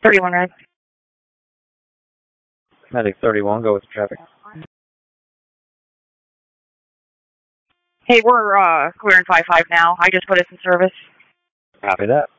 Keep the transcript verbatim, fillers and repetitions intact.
thirty-one red. Medic thirty-one, go with the traffic. Hey, we're uh, clearing five five now. I just put us in service. Copy that.